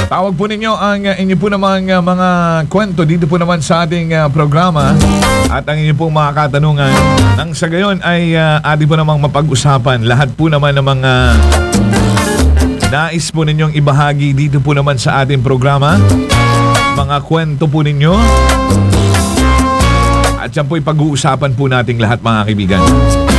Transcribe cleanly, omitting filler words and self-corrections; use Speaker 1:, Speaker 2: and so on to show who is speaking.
Speaker 1: Tawag po ninyo ang inyo po namang mga kwento dito po naman sa ating programa at ang inyo pong mga katanungan. Nang sa gayon ay atin po namang mapag-usapan lahat po naman ng mga nais po ninyong ibahagi dito po naman sa ating programa. Mga kwento po ninyo. At yan po'y pag-uusapan po nating lahat mga kaibigan.